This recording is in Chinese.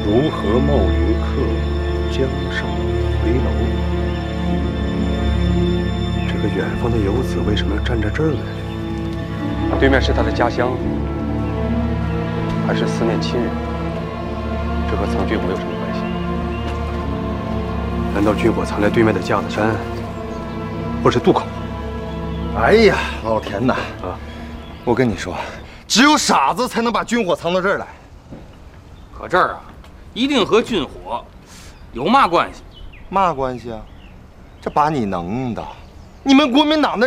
如何冒云客，江上回楼？这个远方的游子为什么要站在这儿呢？对面是他的家乡，还是思念亲人？这和藏军火有什么关系？难道军火藏在对面的架子山，或是渡口？ 哎呀，老田呐，我跟你说，只有傻子才能把军火藏到这儿来。 可这儿啊，一定和军火有嘛关系？ 嘛关系啊？这把你能的，你们国民党的